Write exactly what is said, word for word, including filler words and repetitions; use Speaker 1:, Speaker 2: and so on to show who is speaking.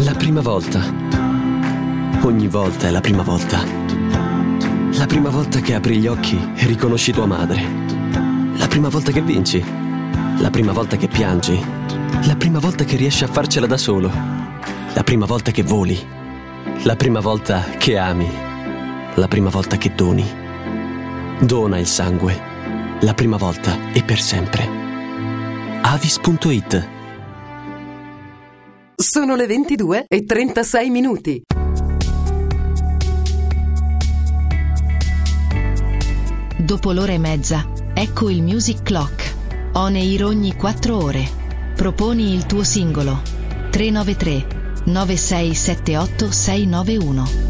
Speaker 1: La prima volta. Ogni volta è la prima volta. La prima volta che apri gli occhi e riconosci tua madre. La prima volta che vinci. La prima volta che piangi. La prima volta che riesci a farcela da solo. La prima volta che voli. La prima volta che ami. La prima volta che doni. Dona il sangue. La prima volta e per sempre. Avis punto it.
Speaker 2: Sono le ventidue e trentasei minuti.
Speaker 3: Dopo l'ora e mezza, ecco il Music Clock. On air ogni quattro ore. Proponi il tuo singolo. tre nove tre nove sei sette otto sei nove uno.